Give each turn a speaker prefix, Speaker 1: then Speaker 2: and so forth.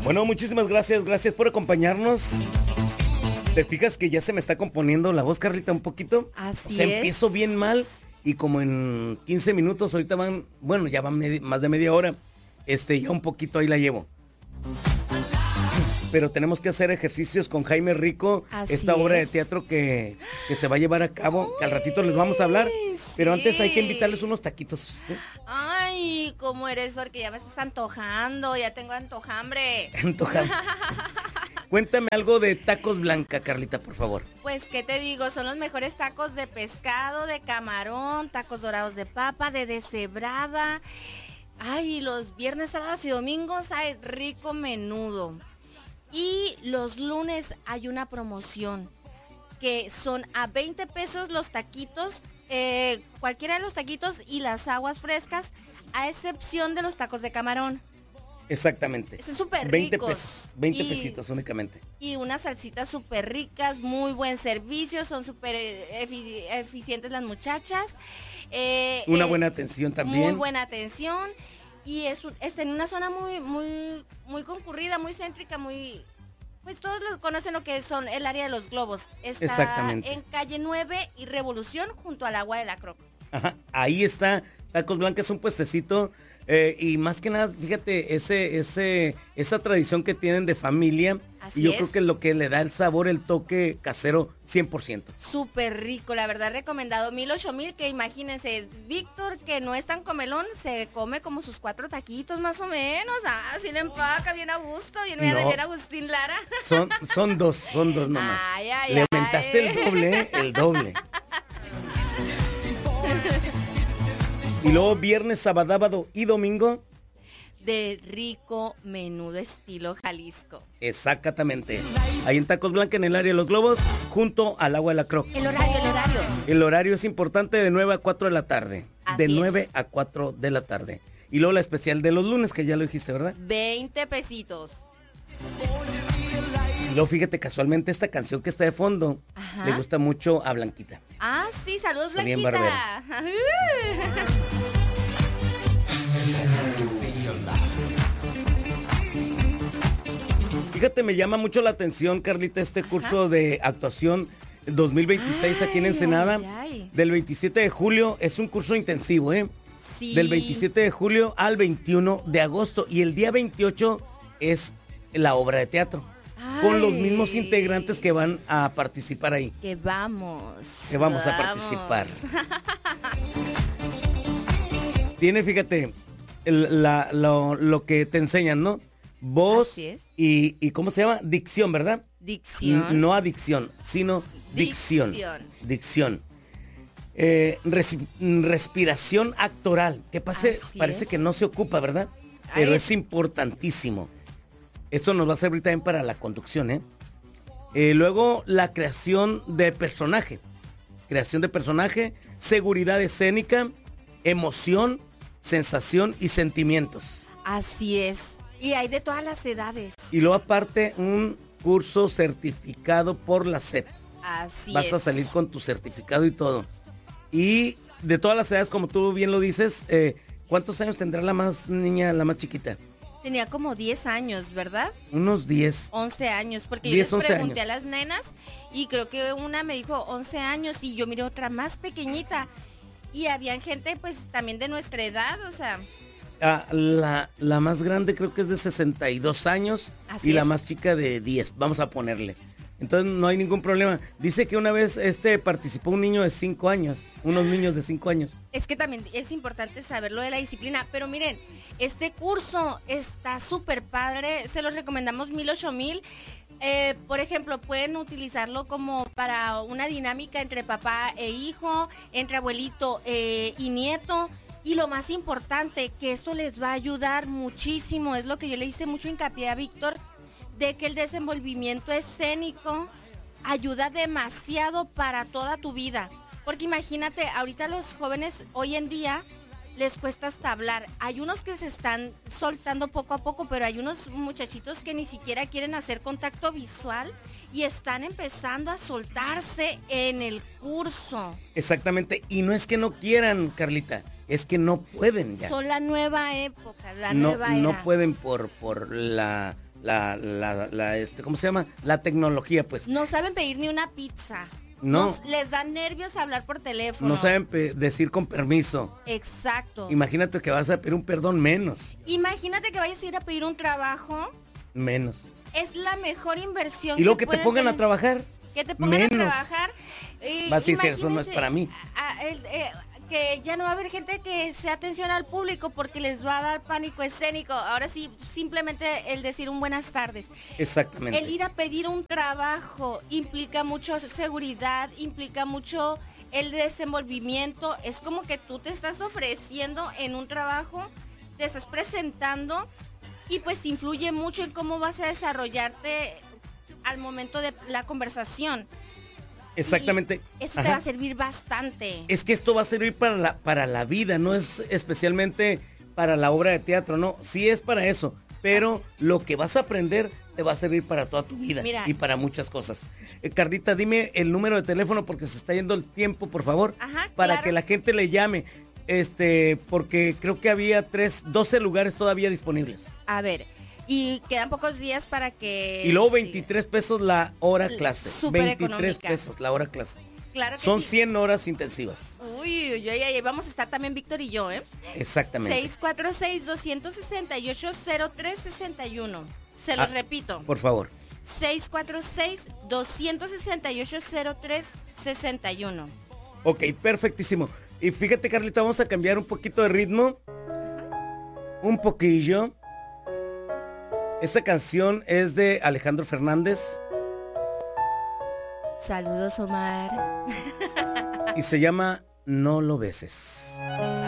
Speaker 1: Bueno, muchísimas gracias por acompañarnos. ¿Te fijas que ya se me está componiendo la voz, Carlita, un poquito?
Speaker 2: Así
Speaker 1: O sea,
Speaker 2: es.
Speaker 1: empiezo bien mal y como en 15 minutos, ahorita van, bueno, ya van más de media hora, ya un poquito ahí la llevo. Pero tenemos que hacer ejercicios con Jaime Rico,
Speaker 2: Así
Speaker 1: esta obra de
Speaker 2: es.
Speaker 1: teatro que se va a llevar a cabo, que al ratito les vamos a hablar. Pero antes hay que invitarles unos taquitos.
Speaker 2: Ay, ¿cómo eres? Porque ya me estás antojando, ya tengo antojambre.
Speaker 1: Antojado. Cuéntame algo de Tacos Blanca, Carlita, por favor.
Speaker 2: Pues, ¿qué te digo? Son los mejores tacos de pescado, de camarón, tacos dorados de papa, de deshebrada. Ay, los viernes, sábados y domingos hay rico menudo. Y los lunes hay una promoción que son a 20 pesos los taquitos, cualquiera de los taquitos y las aguas frescas, a excepción de los tacos de camarón.
Speaker 1: Exactamente.
Speaker 2: Es súper
Speaker 1: 20
Speaker 2: ricos.
Speaker 1: pesos, 20 pesitos únicamente.
Speaker 2: Y unas salsitas súper ricas, muy buen servicio, son súper eficientes las muchachas.
Speaker 1: Una buena atención también.
Speaker 2: Muy buena atención. Y es en una zona muy concurrida, muy céntrica, pues todos conocen lo que son el área de los globos. Está
Speaker 1: Exactamente.
Speaker 2: en calle 9 y Revolución, junto al agua de la Croc.
Speaker 1: Ajá, ahí está, Tacos Blanca es un puestecito y más que nada, fíjate, esa tradición que tienen de familia.
Speaker 2: Así
Speaker 1: y yo
Speaker 2: es.
Speaker 1: creo que es lo que le da el sabor, el toque casero 100%.
Speaker 2: Súper rico, la verdad recomendado. 1000, que imagínense, Víctor, que no es tan comelón, se come como sus 4 taquitos más o menos. Ah, sí le empaca bien a gusto, bien
Speaker 1: No.
Speaker 2: Agustín Lara.
Speaker 1: Son dos nomás.
Speaker 2: Ay, ay,
Speaker 1: Le
Speaker 2: ay.
Speaker 1: aumentaste el doble, el doble. Y luego viernes, sábado y domingo.
Speaker 2: De rico menudo estilo Jalisco.
Speaker 1: Exactamente. Ahí en Tacos Blanca, en el área de los globos, junto al agua de la Croc.
Speaker 2: El horario.
Speaker 1: El horario es importante, de 9 a 4 de la tarde.
Speaker 2: Así
Speaker 1: De
Speaker 2: es.
Speaker 1: 9 a 4 de la tarde. Y luego la especial de los lunes, que ya lo dijiste, ¿verdad?
Speaker 2: 20 pesitos.
Speaker 1: Y luego fíjate, casualmente esta canción que está de fondo,
Speaker 2: Ajá.
Speaker 1: le gusta mucho a Blanquita.
Speaker 2: Ah, sí, saludos,
Speaker 1: Sonia en
Speaker 2: Blanquita.
Speaker 1: Fíjate, me llama mucho la atención, Carlita, este curso de actuación 2026 aquí en
Speaker 2: Ay,
Speaker 1: Ensenada.
Speaker 2: ay, ay.
Speaker 1: Del 27 de julio, es un curso intensivo, ¿eh?
Speaker 2: Sí.
Speaker 1: Del 27 de julio al 21 de agosto. Y el día 28 es la obra de teatro. Con los mismos integrantes que van a participar ahí.
Speaker 2: Que vamos.
Speaker 1: Que vamos a participar. Tiene, fíjate, lo que te enseñan, ¿no? Voz
Speaker 2: Así es.
Speaker 1: y ¿cómo se llama? Dicción, ¿verdad?
Speaker 2: Dicción.
Speaker 1: No adicción, sino dicción. Dicción. Respiración actoral, que parece
Speaker 2: Así es.
Speaker 1: que no se ocupa, ¿verdad? Pero
Speaker 2: Ay.
Speaker 1: es importantísimo. Esto nos va a servir también para la conducción, ¿eh? Luego, la creación de personaje. Creación de personaje, seguridad escénica, emoción, sensación y sentimientos.
Speaker 2: Así es. Y hay de todas las edades.
Speaker 1: Y luego aparte, un curso certificado por la SEP.
Speaker 2: Así
Speaker 1: Vas
Speaker 2: es.
Speaker 1: a salir con tu certificado y todo. Y de todas las edades, como tú bien lo dices, ¿cuántos años tendrá la más niña, la más chiquita?
Speaker 2: Tenía como 10 años, ¿verdad?
Speaker 1: Unos 10.
Speaker 2: 11 años, porque
Speaker 1: 10,
Speaker 2: yo les
Speaker 1: 11
Speaker 2: pregunté
Speaker 1: años.
Speaker 2: a las nenas y creo que una me dijo 11 años y yo miré otra más pequeñita. Y habían gente pues también de nuestra edad, o sea,
Speaker 1: La más grande creo que es de 62 años
Speaker 2: Así
Speaker 1: y la
Speaker 2: es.
Speaker 1: más chica de 10. Vamos a ponerle. Entonces no hay ningún problema. Dice que una vez participó un niño de 5 años, unos niños de 5 años.
Speaker 2: es que también es importante saber lo de la disciplina. Pero miren, este curso está súper padre, se los recomendamos 1000. Por ejemplo, pueden utilizarlo como para una dinámica entre papá e hijo, entre abuelito y nieto. Y lo más importante, que esto les va a ayudar muchísimo, es lo que yo le hice mucho hincapié a Víctor, de que el desenvolvimiento escénico ayuda demasiado para toda tu vida. Porque imagínate, ahorita los jóvenes hoy en día les cuesta hasta hablar. Hay unos que se están soltando poco a poco, pero hay unos muchachitos que ni siquiera quieren hacer contacto visual y están empezando a soltarse en el curso.
Speaker 1: Exactamente. Y no es que no quieran, Carlita, es que no pueden ya.
Speaker 2: Son la nueva época, la
Speaker 1: No,
Speaker 2: nueva era.
Speaker 1: no pueden por la ¿cómo se llama? La tecnología, pues.
Speaker 2: No saben pedir ni una pizza.
Speaker 1: No.
Speaker 2: Les da nervios hablar por teléfono.
Speaker 1: No saben decir con permiso.
Speaker 2: Exacto.
Speaker 1: Imagínate que vas a pedir un perdón menos.
Speaker 2: Imagínate que vayas a ir a pedir un trabajo.
Speaker 1: Menos.
Speaker 2: Es la mejor inversión.
Speaker 1: Y luego que te pongan a trabajar.
Speaker 2: Que te pongan
Speaker 1: menos.
Speaker 2: a trabajar.
Speaker 1: Vas a decir, eso no es para mí.
Speaker 2: Que ya no va a haber gente que sea atención al público porque les va a dar pánico escénico. Ahora sí, simplemente el decir un buenas tardes.
Speaker 1: Exactamente.
Speaker 2: El ir a pedir un trabajo implica mucho seguridad, implica mucho el desenvolvimiento. Es como que tú te estás ofreciendo en un trabajo, te estás presentando y pues influye mucho en cómo vas a desarrollarte al momento de la conversación.
Speaker 1: Exactamente.
Speaker 2: Y eso te va a servir bastante.
Speaker 1: Es que esto va a servir para la vida, no es especialmente para la obra de teatro, no. Sí es para eso, pero lo que vas a aprender te va a servir para toda tu vida.
Speaker 2: Mira,
Speaker 1: y para muchas cosas. Carlita, dime el número de teléfono porque se está yendo el tiempo, por favor.
Speaker 2: Ajá,
Speaker 1: para
Speaker 2: claro.
Speaker 1: que la gente le llame. Porque creo que había 12 lugares todavía disponibles.
Speaker 2: A ver, y quedan pocos días para que...
Speaker 1: Y luego 23 pesos la hora clase.
Speaker 2: Súper
Speaker 1: 23
Speaker 2: económica.
Speaker 1: pesos la hora clase.
Speaker 2: Claro que
Speaker 1: Son
Speaker 2: sí.
Speaker 1: 100 horas intensivas.
Speaker 2: Uy, vamos a estar también Víctor y yo, ¿eh?
Speaker 1: Exactamente.
Speaker 2: 646-268-0361. Se los repito.
Speaker 1: Por favor.
Speaker 2: 646-268-0361.
Speaker 1: Ok, perfectísimo. Y fíjate, Carlita, vamos a cambiar un poquito de ritmo. Un poquillo. Esta canción es de Alejandro Fernández.
Speaker 2: Saludos, Omar.
Speaker 1: Y se llama No lo beses.